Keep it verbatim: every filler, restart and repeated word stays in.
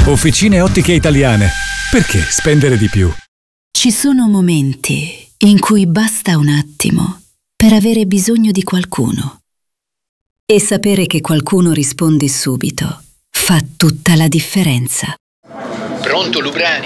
Officine Ottiche Italiane. Perché spendere di più? Ci sono momenti in cui basta un attimo per avere bisogno di qualcuno. E sapere che qualcuno risponde subito fa tutta la differenza. Pronto, Lubrani?